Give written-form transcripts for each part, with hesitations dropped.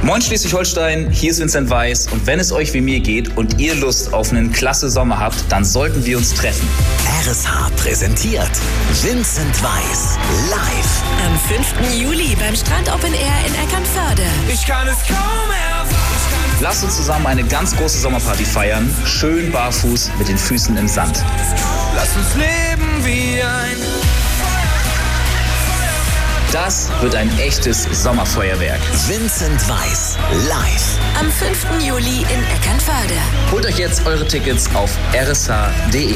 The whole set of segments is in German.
Moin Schleswig-Holstein, hier ist Vincent Weiss und wenn es euch wie mir geht und ihr Lust auf einen klasse Sommer habt, dann sollten wir uns treffen. RSH präsentiert Vincent Weiss live. Am 5. Juli beim Strand Open Air in Eckernförde. Ich kann es kaum erwarten. Lasst uns zusammen eine ganz große Sommerparty feiern, schön barfuß mit den Füßen im Sand. Lass uns leben wie ein Das wird ein echtes Sommerfeuerwerk. Vincent Weiss live. Am 5. Juli in Eckernförde. Holt euch jetzt eure Tickets auf rsh.de.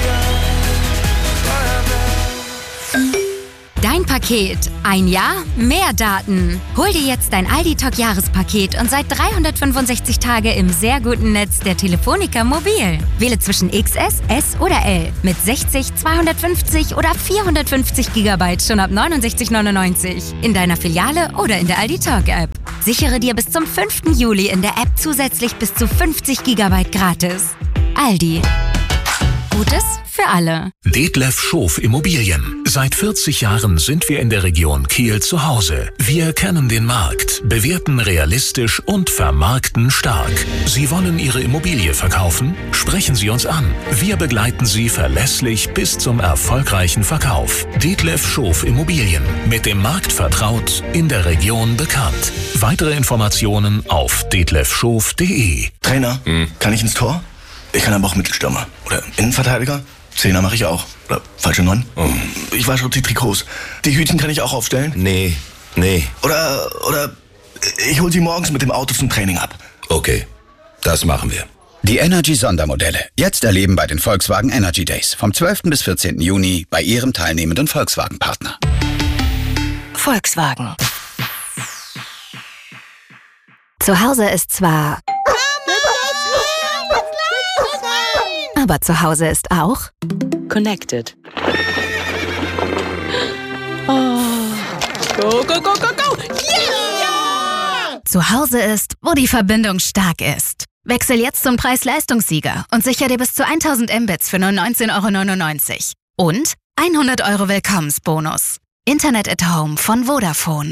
Dein Paket. Ein Jahr, mehr Daten. Hol dir jetzt dein Aldi-Talk-Jahrespaket und seid 365 Tage im sehr guten Netz der Telefonica Mobil. Wähle zwischen XS, S oder L mit 60, 250 oder 450 GB schon ab 69,99 in deiner Filiale oder in der Aldi-Talk-App. Sichere dir bis zum 5. Juli in der App zusätzlich bis zu 50 GB gratis. Aldi. Gutes für alle. Detlef Schof Immobilien. Seit 40 Jahren sind wir in der Region Kiel zu Hause. Wir kennen den Markt, bewerten realistisch und vermarkten stark. Sie wollen Ihre Immobilie verkaufen? Sprechen Sie uns an. Wir begleiten Sie verlässlich bis zum erfolgreichen Verkauf. Detlef Schof Immobilien. Mit dem Markt vertraut, in der Region bekannt. Weitere Informationen auf detlefschof.de. Trainer, kann ich ins Tor? Ich kann aber auch Mittelstürmer. Oder Innenverteidiger. Zehner mache ich auch. Oder falsche 9. Ich wasche die Trikots. Die Hütchen kann ich auch aufstellen? Nee. Oder ich hole sie morgens mit dem Auto zum Training ab. Okay, das machen wir. Die Energy-Sondermodelle. Jetzt erleben bei den Volkswagen Energy Days. Vom 12. bis 14. Juni bei Ihrem teilnehmenden Volkswagen-Partner. Volkswagen. Zu Hause ist zwar... Aber zu Hause ist auch... Connected. Go, go, go, go, go! Yeah! Zu Hause ist, wo die Verbindung stark ist. Wechsel jetzt zum Preis-Leistungssieger und sicher dir bis zu 1000 Mbits für nur 19,99 € und 100 € Willkommensbonus. Internet at Home von Vodafone.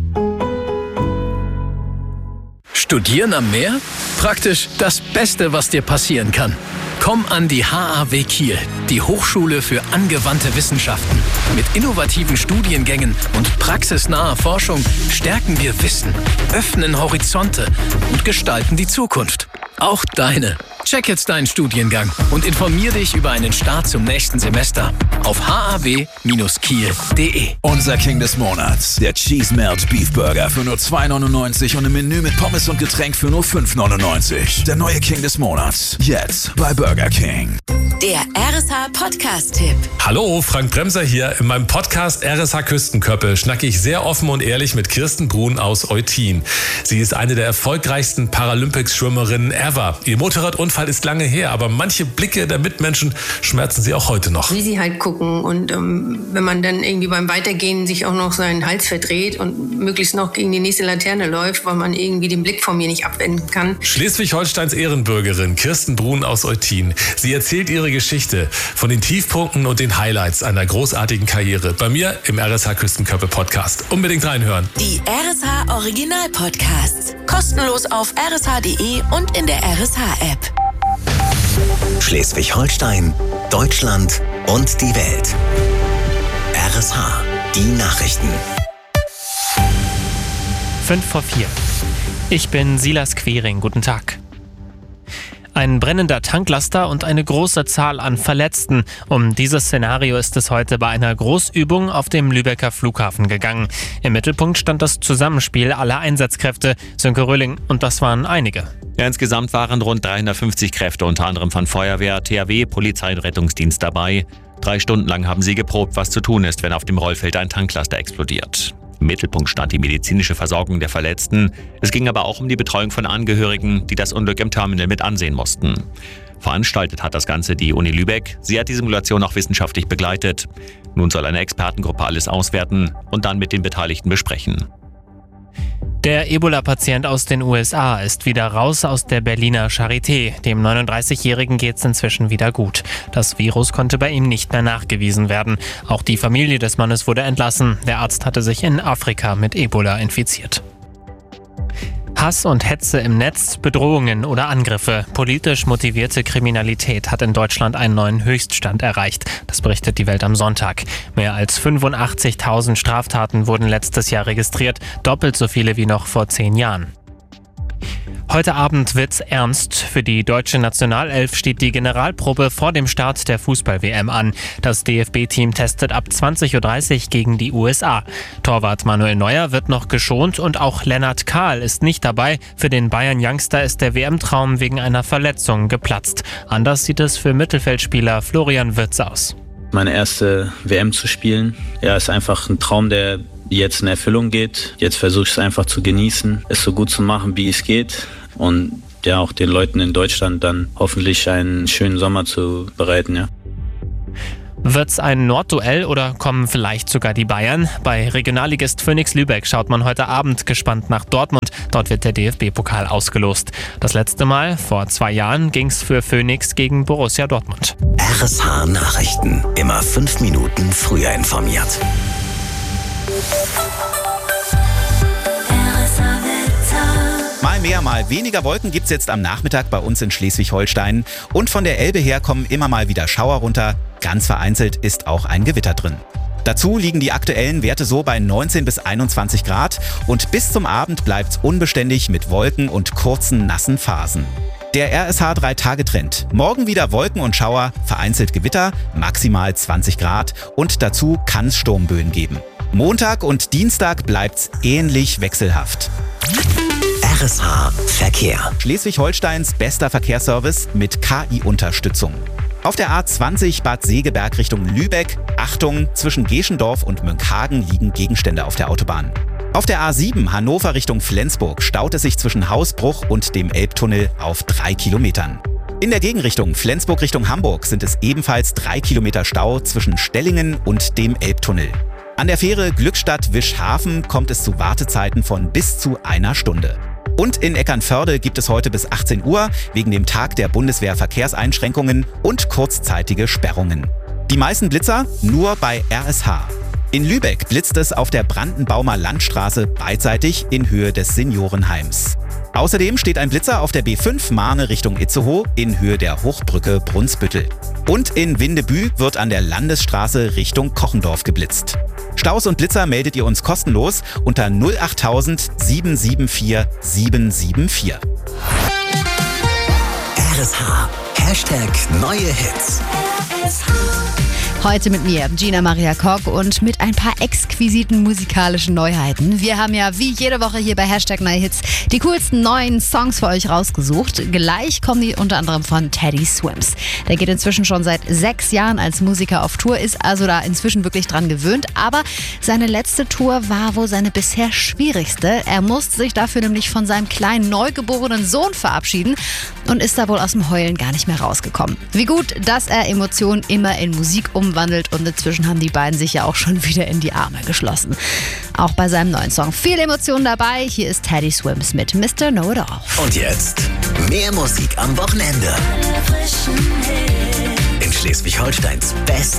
Studieren am Meer? Praktisch das Beste, was dir passieren kann. Komm an die HAW Kiel, die Hochschule für angewandte Wissenschaften. Mit innovativen Studiengängen und praxisnaher Forschung stärken wir Wissen, öffnen Horizonte und gestalten die Zukunft. Auch deine. Check jetzt deinen Studiengang und informier dich über einen Start zum nächsten Semester auf haw-kiel.de. Unser King des Monats, der Cheese Melt Beef Burger für nur 2,99 € und ein Menü mit Pommes und Getränk für nur 5,99 €. Der neue King des Monats, jetzt bei Burger King. Der RSH Podcast-Tipp. Hallo, Frank Bremser hier. In meinem Podcast RSH Küstenköppe schnacke ich sehr offen und ehrlich mit Kirsten Brun aus Eutin. Sie ist eine der erfolgreichsten Paralympics-Schwimmerinnen ever. Ihr Motorradunfall ist lange her, aber manche Blicke der Mitmenschen schmerzen sie auch heute noch. Wie sie halt gucken und wenn man dann irgendwie beim Weitergehen sich auch noch seinen Hals verdreht und möglichst noch gegen die nächste Laterne läuft, weil man irgendwie den Blick von mir nicht abwenden kann. Schleswig-Holsteins Ehrenbürgerin Kirsten Brun aus Eutin. Sie erzählt ihre Geschichte von den Tiefpunkten und den Highlights einer großartigen Karriere. Bei mir im RSH Küstenköppe Podcast. Unbedingt reinhören. Die RSH Original Podcasts. Kostenlos auf rsh.de und in der RSH-App. Schleswig-Holstein, Deutschland und die Welt. RSH, die Nachrichten. 5:04. Ich bin Silas Quering. Guten Tag. Ein brennender Tanklaster und eine große Zahl an Verletzten. Um dieses Szenario ist es heute bei einer Großübung auf dem Lübecker Flughafen gegangen. Im Mittelpunkt stand das Zusammenspiel aller Einsatzkräfte. Sönke Röhling, und das waren einige. Ja, insgesamt waren rund 350 Kräfte, unter anderem von Feuerwehr, THW, Polizei und Rettungsdienst dabei. 3 Stunden lang haben sie geprobt, was zu tun ist, wenn auf dem Rollfeld ein Tanklaster explodiert. Im Mittelpunkt stand die medizinische Versorgung der Verletzten. Es ging aber auch um die Betreuung von Angehörigen, die das Unglück im Terminal mit ansehen mussten. Veranstaltet hat das Ganze die Uni Lübeck. Sie hat die Simulation auch wissenschaftlich begleitet. Nun soll eine Expertengruppe alles auswerten und dann mit den Beteiligten besprechen. Der Ebola-Patient aus den USA ist wieder raus aus der Berliner Charité. Dem 39-Jährigen geht's inzwischen wieder gut. Das Virus konnte bei ihm nicht mehr nachgewiesen werden. Auch die Familie des Mannes wurde entlassen. Der Arzt hatte sich in Afrika mit Ebola infiziert. Hass und Hetze im Netz, Bedrohungen oder Angriffe. Politisch motivierte Kriminalität hat in Deutschland einen neuen Höchststand erreicht. Das berichtet die Welt am Sonntag. Mehr als 85.000 Straftaten wurden letztes Jahr registriert, doppelt so viele wie noch vor 10 Jahren. Heute Abend wird's ernst. Für die deutsche Nationalelf steht die Generalprobe vor dem Start der Fußball-WM an. Das DFB-Team testet ab 20.30 Uhr gegen die USA. Torwart Manuel Neuer wird noch geschont und auch Lennart Kahl ist nicht dabei. Für den Bayern-Youngster ist der WM-Traum wegen einer Verletzung geplatzt. Anders sieht es für Mittelfeldspieler Florian Wirtz aus. Meine erste WM zu spielen, ist einfach ein Traum, der jetzt in Erfüllung geht. Jetzt versuche ich es einfach zu genießen, es so gut zu machen, wie es geht. Und auch den Leuten in Deutschland dann hoffentlich einen schönen Sommer zu bereiten, ja. Wird's ein Nordduell oder kommen vielleicht sogar die Bayern? Bei Regionalligist Phoenix Lübeck schaut man heute Abend gespannt nach Dortmund. Dort wird der DFB-Pokal ausgelost. Das letzte Mal, vor 2 Jahren, ging's für Phoenix gegen Borussia Dortmund. RSH Nachrichten. Immer 5 Minuten früher informiert. Mal mehr, mal weniger Wolken gibt's jetzt am Nachmittag bei uns in Schleswig-Holstein. Und von der Elbe her kommen immer mal wieder Schauer runter. Ganz vereinzelt ist auch ein Gewitter drin. Dazu liegen die aktuellen Werte so bei 19 bis 21 Grad. Und bis zum Abend bleibt's unbeständig mit Wolken und kurzen, nassen Phasen. Der RSH 3-Tage-Trend. Morgen wieder Wolken und Schauer, vereinzelt Gewitter, maximal 20 Grad. Und dazu kann's Sturmböen geben. Montag und Dienstag bleibt's ähnlich wechselhaft. RSH Verkehr. Schleswig-Holsteins bester Verkehrsservice mit KI-Unterstützung. Auf der A20 Bad Segeberg Richtung Lübeck, Achtung, zwischen Geschendorf und Münkhagen liegen Gegenstände auf der Autobahn. Auf der A7 Hannover Richtung Flensburg staut es sich zwischen Hausbruch und dem Elbtunnel auf 3 Kilometern. In der Gegenrichtung Flensburg Richtung Hamburg sind es ebenfalls 3 Kilometer Stau zwischen Stellingen und dem Elbtunnel. An der Fähre Glückstadt-Wischhafen kommt es zu Wartezeiten von bis zu 1 Stunde. Und in Eckernförde gibt es heute bis 18 Uhr wegen dem Tag der Bundeswehr Verkehrseinschränkungen und kurzzeitige Sperrungen. Die meisten Blitzer nur bei RSH. In Lübeck blitzt es auf der Brandenbaumer Landstraße beidseitig in Höhe des Seniorenheims. Außerdem steht ein Blitzer auf der B5 Marne Richtung Itzehoe in Höhe der Hochbrücke Brunsbüttel. Und in Windebü wird an der Landesstraße Richtung Kochendorf geblitzt. Staus und Blitzer meldet ihr uns kostenlos unter 08000 774 774. RSH. #Neue Hits. Heute mit mir, Gina Maria Koch, und mit ein paar exquisiten musikalischen Neuheiten. Wir haben ja wie jede Woche hier bei #Neue Hits die coolsten neuen Songs für euch rausgesucht. Gleich kommen die unter anderem von Teddy Swims. Der geht inzwischen schon seit 6 Jahren als Musiker auf Tour, ist also da inzwischen wirklich dran gewöhnt. Aber seine letzte Tour war wohl seine bisher schwierigste. Er musste sich dafür nämlich von seinem kleinen neugeborenen Sohn verabschieden und ist da wohl aus dem Heulen gar nicht mehr rausgekommen. Wie gut, dass er Emotionen immer in Musik umwandelt, und inzwischen haben die beiden sich ja auch schon wieder in die Arme geschlossen. Auch bei seinem neuen Song viele Emotionen dabei. Hier ist Teddy Swims mit Mr. Know-It-All. Und jetzt mehr Musik am Wochenende. In Schleswig-Holsteins Best